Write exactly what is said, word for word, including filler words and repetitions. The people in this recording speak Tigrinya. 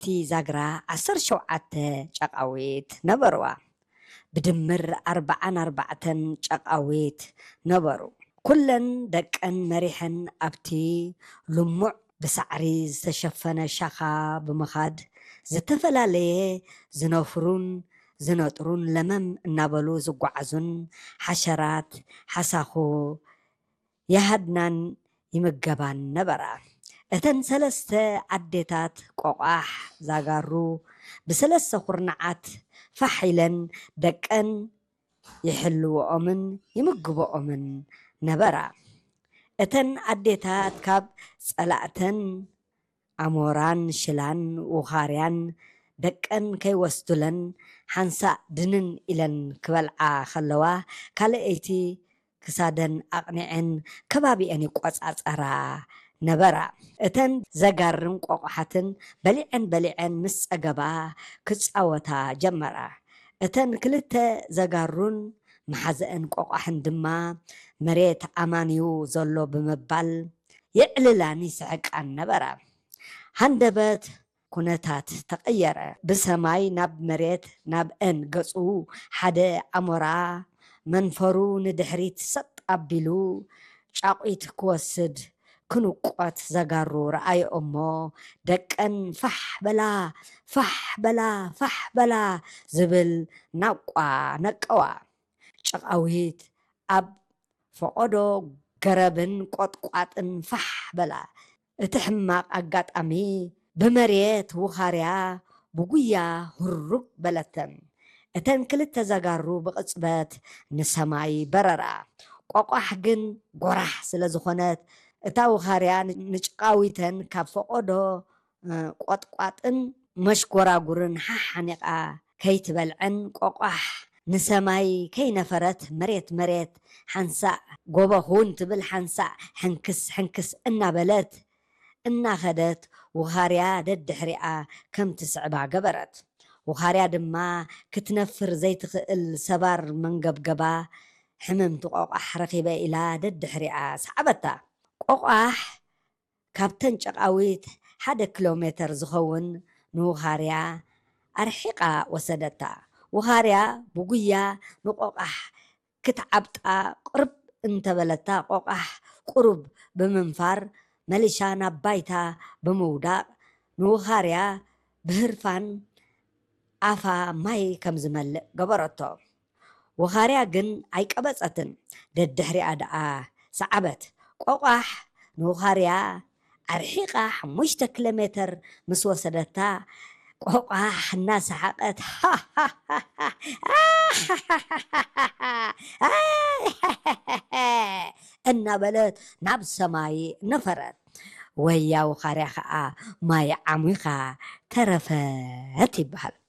ኣብቲ ዛግራ ዓሰርተ ሸውዓተ ጨቃዊት ነበርዋ ብድምር ኣርባዓን ኣርባዕተን ጨቃዊት ነበሩ ኩለን ደቀን መሪሐን ኣብቲ ልሙዕ ብሳዕሪ ዝተሸፈነ ሻኻ ብምኻድ ዝተፈላለየ ዝነፍሩን ዝነጥሩን ለመም እናበሉ ዝጓዓዙን ሓሸራት ሓሳኹ የሃድናን ይምገባን ነበራ እተን ሰለስተ ኣዴታት ቆቋሕ ዛጋሩ ብሰለስተ ኩርናዓት ፋሕ ኢለን ደቀን ይሕልውኦምን ይምግብኦምን ነበራ እተን ኣዴታት ካብ ጸላእተን ኣሞራን ሽላን ውኻርያን ደቀን ከይወስዱለን ሓንሳእ ድንን ኢለን ክበልዓ ከለዋ ካልአይቲ ክሳደን ኣቕኒዐን ከባቢአን ይቆጻጸራ ነበራ እተን ዘጋርን ቆቋሓትን በሊዐን በሊዐን ምስ ጸገባ ክጻወታ ጀመራ እተን ክልተ ዘጋሩን መሓዘአን ቆቋሕን ድማ መሬት ኣማንዩ ዘሎ ብምባል የዕልላን ይስሕቃን ነበራ ሃንደበት ኩነታት ተቀየረ ብሰማይ ናብ መሬት ናብ እን ገጹ ሓደ ኣሞራ መንፈሩ ንድሕሪት ሰጥ ኣቢሉ ጫቁት ክወስድ ክንቆት ዘጋሩ ረአይ እሞ ደቀን ፋሕ በላ ፋሕ በላ ፋሕ በላ ዝብል ናቋ ነቀዋ ጨቃዊት ኣብ ፈቆዶ ገረብን ቆጥቋጥን ፋሕ በላ እቲ ሕማቅ ኣጋጣሚ በመሬት ውኻርያ ብጉያ ሁሩቅ በለተን እተን ክልተ ዘጋሩ ብቅጽበት ንሰማይ በረራ ቆቋሕ ግን ጎራሕ ስለ ዝኾነት እታ ውኻርያ ንጭቃዊተን ካብ ፈቆዶ ቆጥቋጥን መሽጎራጉርን ሓሓኒቃ ከይትበልዐን ቆቋሕ ንሰማይ ከይነፈረት መሬት መሬት ሓንሳእ ጎበኹን ትብል ሓንሳእ ሕንክስ ሕንክስ እናበለት እናኸደት ውኻርያ ደድሕሪኣ ከም ትስዕባ ገበረት ውኻርያ ድማ ክትነፍር ዘይትኽእል ሰባር መንገብገባ ሕመምቲ ቆቋሕ ረኺበ ኢላ ደድሕሪኣ ሰዓበታ ቆቋሕ ካብተን ጨቃዊት ሓደ ኪሎ ሜትር ዝኸውን ንውኻርያ ኣርሒቃ ወሰደታ ውኻርያ ብጉያ ንቆቋሕ ክትዓብጣ ቅርብ እንተበለታ ቆቋሕ ቁሩብ ብምንፋር መሊሻ ናብ ባይታ ብምውዳቕ ንውኻርያ ብህርፋን ኣፋ ማይ ከም ዝመልእ ገበረቶ ውኻርያ ግን ኣይቀበፀትን ደድሕሪኣ ደኣ ሰዓበት ቆቋሕ ንውኻርያ ኣርሒቃ ሓሙሽተ ኪሎ ሜትር ምስ ወሰደታ ቆቋሕ እናሰሓቀት እናበለት ናብ ሰማይ ነፈረት ወያ ውኻርያ ከዓ ማይ ዓሙኻ ተረፈት ይበሃል